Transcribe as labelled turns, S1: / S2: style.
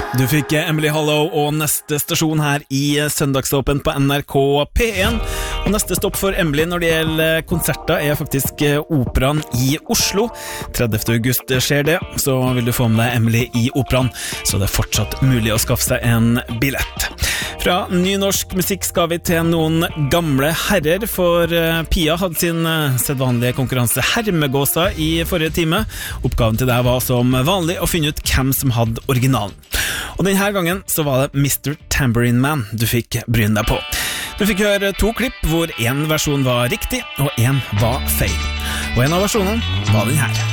S1: Du fikk Emily Hollow og neste stasjon her i Søndagsåpen på NRK P1. Og neste stopp for Emily når det gjelder konserter er faktisk Operaen i Oslo. 30. august skjer det, så vil du få med deg Emily i Operaen, så det er fortsatt mulig å skaffe seg en billett. Fra ny norsk musikk skal vi til noen gamle herrer, for Pia hadde sin sedvanlige konkurranse Hermegåsa i forrige time. Oppgaven til deg var som vanlig å finne ut hvem som hadde originalen. Og denne gangen så var det Mr. Tambourine Man du fikk bryne deg på. Du fikk høre 2 klipp hvor en versjon var riktig og en var feil. Og en av versjonene var den her.